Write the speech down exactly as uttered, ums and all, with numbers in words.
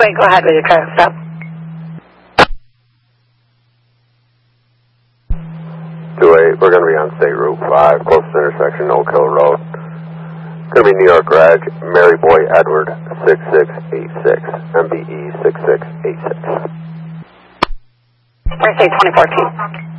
Wait, go ahead with your car. Stop. two eight, we're going to be on State Route five, close to intersection, Oak Hill Road. Going to be New York Reg, Mary Boy Edward, six six eight six, M B E six six eight six. Interstate twenty fourteen.